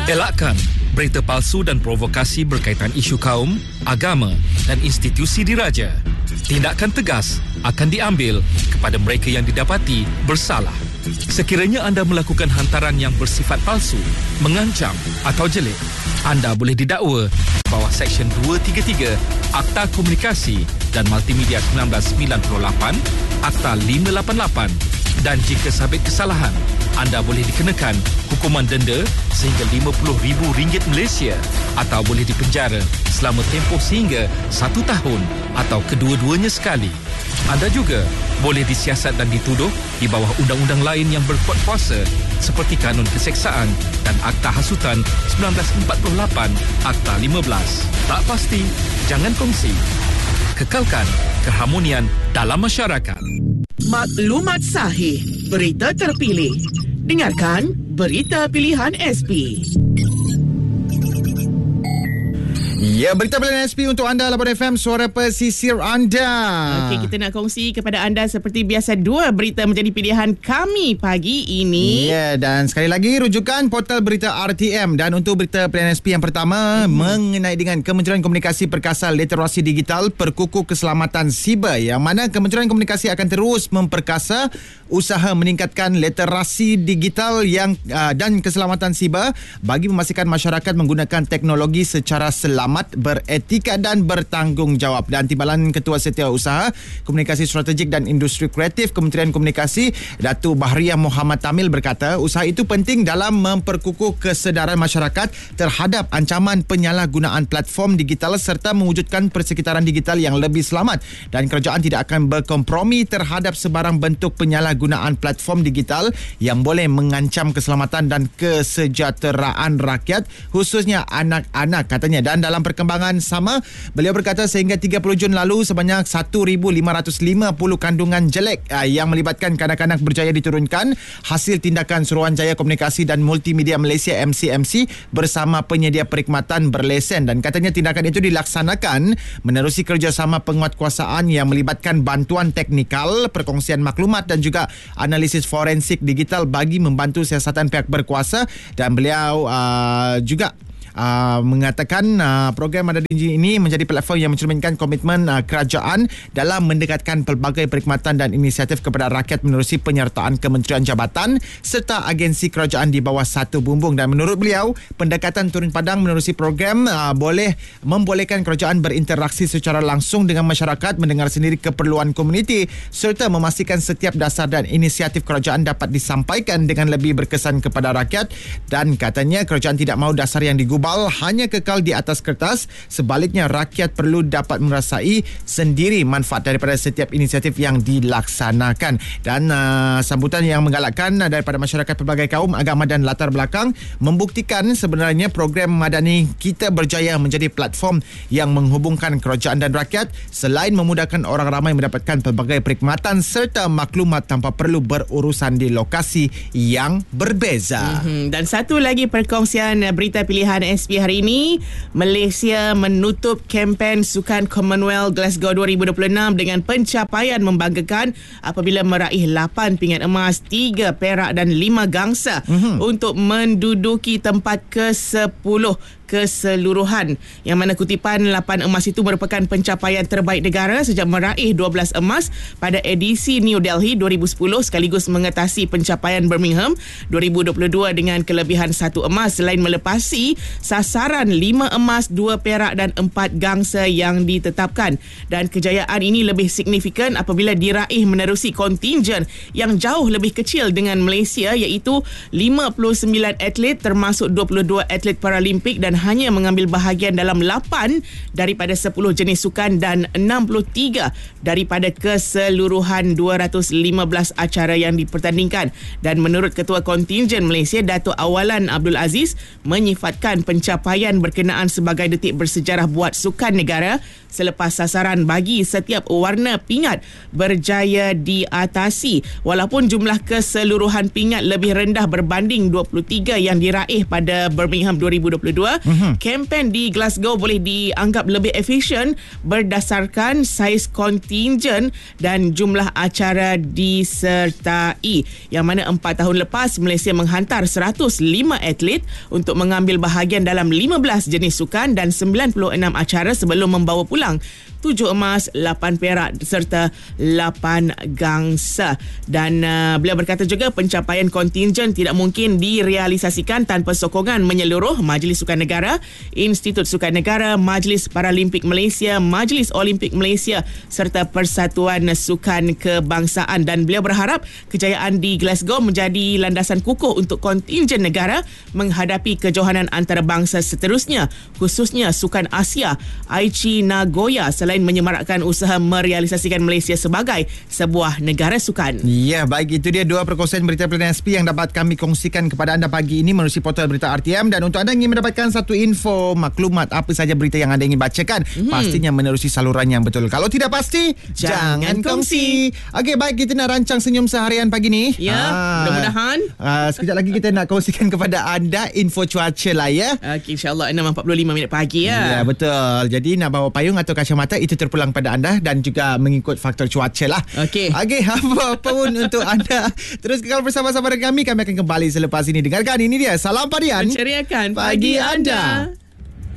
Elakkan berita palsu dan provokasi berkaitan isu kaum, agama dan institusi diraja. Tindakan tegas akan diambil kepada mereka yang didapati bersalah. Sekiranya anda melakukan hantaran yang bersifat palsu, mengancam atau jelik, anda boleh didakwa bawah Seksyen 233 Akta Komunikasi dan Multimedia 1998, Akta 588, dan jika sabit kesalahan, anda boleh dikenakan hukuman denda sehingga RM50,000 Malaysia atau boleh dipenjara selama tempoh sehingga 1 tahun atau kedua-duanya sekali. Anda juga boleh disiasat dan dituduh di bawah undang-undang lain yang berkuat kuasa seperti Kanun Keseksaan dan Akta Hasutan 1948, Akta 15. Tak pasti, jangan kongsi. Kekalkan keharmonian dalam masyarakat. Maklumat sahih, berita terpilih. Dengarkan Berita Pilihan SP. Ya, berita pilihan SP untuk anda, Labuan FM, suara pesisir anda. Okey, kita nak kongsi kepada anda seperti biasa 2 berita menjadi pilihan kami pagi ini. Ya, dan sekali lagi rujukan portal berita RTM. Dan untuk berita pilihan SP yang pertama mengenai dengan Kementerian Komunikasi Perkasa Literasi Digital Perkukuh Keselamatan Siber, yang mana Kementerian Komunikasi akan terus memperkasa usaha meningkatkan literasi digital yang dan keselamatan siber bagi memastikan masyarakat menggunakan teknologi secara selamat, beretika dan bertanggungjawab. Dan Timbalan Ketua Setiausaha Komunikasi Strategik dan Industri Kreatif Kementerian Komunikasi, Datuk Bahriah Muhammad Tamil berkata, usaha itu penting dalam memperkukuh kesedaran masyarakat terhadap ancaman penyalahgunaan platform digital serta mewujudkan persekitaran digital yang lebih selamat, dan kerajaan tidak akan berkompromi terhadap sebarang bentuk penyalahgunaan platform digital yang boleh mengancam keselamatan dan kesejahteraan rakyat, khususnya anak-anak, katanya. Dan dalam perkembangan sama, beliau berkata sehingga 30 Jun lalu sebanyak 1,550 kandungan jelek yang melibatkan kanak-kanak berjaya diturunkan hasil tindakan Suruhanjaya Komunikasi dan Multimedia Malaysia MCMC bersama penyedia perkhidmatan berlesen. Dan katanya tindakan itu dilaksanakan menerusi kerjasama penguatkuasaan yang melibatkan bantuan teknikal, perkongsian maklumat dan juga analisis forensik digital bagi membantu siasatan pihak berkuasa. Dan beliau juga mengatakan program Madani ini menjadi platform yang mencerminkan komitmen kerajaan dalam mendekatkan pelbagai perkhidmatan dan inisiatif kepada rakyat menerusi penyertaan kementerian jabatan serta agensi kerajaan di bawah satu bumbung. Dan menurut beliau, pendekatan turun padang menerusi program boleh membolehkan kerajaan berinteraksi secara langsung dengan masyarakat, mendengar sendiri keperluan komuniti serta memastikan setiap dasar dan inisiatif kerajaan dapat disampaikan dengan lebih berkesan kepada rakyat. Dan katanya kerajaan tidak mahu dasar yang digubal hanya kekal di atas kertas. Sebaliknya, rakyat perlu dapat merasai sendiri manfaat daripada setiap inisiatif yang dilaksanakan. Dan sambutan yang menggalakkan daripada masyarakat pelbagai kaum, agama dan latar belakang membuktikan sebenarnya program Madani kita berjaya menjadi platform yang menghubungkan kerajaan dan rakyat selain memudahkan orang ramai mendapatkan pelbagai perkhidmatan serta maklumat tanpa perlu berurusan di lokasi yang berbeza. Dan satu lagi perkongsian berita pilihan SP hari ini, Malaysia menutup kempen Sukan Commonwealth Glasgow 2026 dengan pencapaian membanggakan apabila meraih 8 pingat emas, 3 perak dan 5 gangsa untuk menduduki tempat ke-10 keseluruhan, yang mana kutipan 8 emas itu merupakan pencapaian terbaik negara sejak meraih 12 emas pada edisi New Delhi 2010 sekaligus mengatasi pencapaian Birmingham 2022 dengan kelebihan 1 emas selain melepasi sasaran 5 emas, 2 perak dan 4 gangsa yang ditetapkan. Dan kejayaan ini lebih signifikan apabila diraih menerusi kontingen yang jauh lebih kecil dengan Malaysia, iaitu 59 atlet termasuk 22 atlet Paralimpik dan hanya mengambil bahagian dalam 8 daripada 10 jenis sukan dan 63 daripada keseluruhan 215 acara yang dipertandingkan. Dan menurut Ketua Kontingen Malaysia, Datuk Awalan Abdul Aziz, menyifatkan pencapaian berkenaan sebagai detik bersejarah buat sukan negara selepas sasaran bagi setiap warna pingat berjaya diatasi. Walaupun jumlah keseluruhan pingat lebih rendah berbanding 23 yang diraih pada Birmingham 2022, Kempen di Glasgow boleh dianggap lebih efisien berdasarkan saiz kontingen dan jumlah acara disertai, yang mana 4 tahun lepas Malaysia menghantar 105 atlet untuk mengambil bahagian dalam 15 jenis sukan dan 96 acara sebelum membawa pulang 7 emas, 8 perak serta 8 gangsa. Dan beliau berkata juga pencapaian kontingen tidak mungkin direalisasikan tanpa sokongan menyeluruh Majlis Sukan Negara, Institut Sukan Negara, Majlis Paralimpik Malaysia, Majlis Olimpik Malaysia serta Persatuan Sukan Kebangsaan. Dan beliau berharap kejayaan di Glasgow menjadi landasan kukuh untuk kontingen negara menghadapi kejohanan antarabangsa seterusnya, khususnya Sukan Asia Aichi Nagoya, selain menyemarakkan usaha merealisasikan Malaysia sebagai sebuah negara sukan. Ya, baik, itu dia dua perkongsian berita Pilihan SP yang dapat kami kongsikan kepada anda pagi ini melalui portal berita RTM. Dan untuk anda ingin mendapatkan satu info, maklumat apa saja berita yang anda ingin bacakan, pastinya menerusi saluran yang betul. Kalau tidak pasti, jangan kongsi. Okey, baik, kita nak rancang senyum seharian pagi ni. Ya, mudah-mudahan. Sekejap lagi kita nak kongsikan kepada anda info cuaca lah ya. Okey, insyaAllah 6.45 pagi ya. Ya, betul. Jadi nak bawa payung atau kacamata itu terpulang pada anda dan juga mengikut faktor cuaca lah. Okey. Okey, apa pun untuk anda. Terus kekal bersama-sama dengan kami akan kembali selepas ini. Dengarkan, ini dia Salam Padian, Menceriakan pagi anda.